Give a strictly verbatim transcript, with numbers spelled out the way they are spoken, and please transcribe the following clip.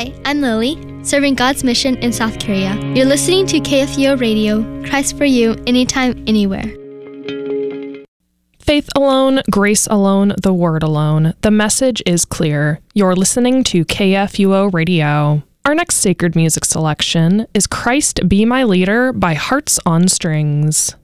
Hi, I'm Lily, serving God's mission in South Korea. You're listening to K F U O Radio, Christ for you, anytime, anywhere. Faith alone, grace alone, the word alone. The message is clear. You're listening to K F U O Radio. Our next sacred music selection is Christ Be My Leader by Hearts on Strings.